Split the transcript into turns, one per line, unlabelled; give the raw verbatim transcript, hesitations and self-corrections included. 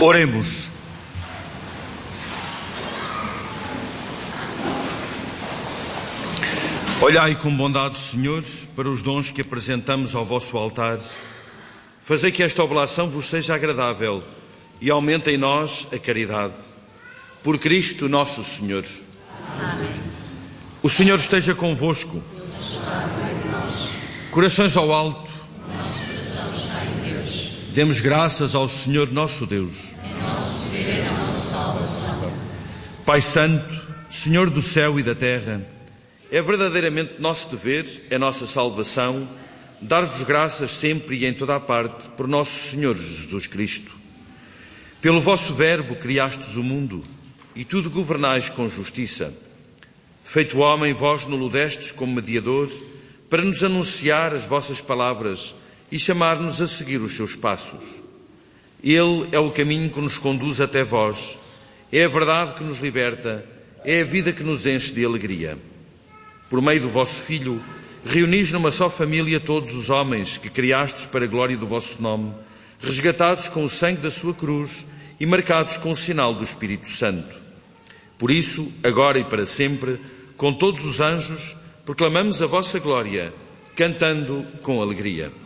Oremos. Olhai com bondade, Senhor, para os dons que apresentamos ao vosso altar. Fazei que esta oblação vos seja agradável e aumente em nós a caridade. Por Cristo nosso Senhor. Amém. O Senhor esteja convosco. Corações ao alto.
Nosso coração está em Deus.
Demos graças ao Senhor nosso Deus.
É nosso dever, é nossa salvação.
Pai Santo, Senhor do céu e da terra, é verdadeiramente nosso dever, é nossa salvação, dar-vos graças sempre e em toda a parte por nosso Senhor Jesus Cristo. Pelo vosso verbo criastes o mundo e tudo governais com justiça. Feito homem, vós no destes como mediador, para nos anunciar as vossas palavras e chamar-nos a seguir os seus passos. Ele é o caminho que nos conduz até vós, é a verdade que nos liberta, é a vida que nos enche de alegria. Por meio do vosso Filho, reunis numa só família todos os homens que criastes para a glória do vosso nome, resgatados com o sangue da sua cruz e marcados com o sinal do Espírito Santo. Por isso, agora e para sempre, com todos os anjos, proclamamos a vossa glória, cantando com alegria.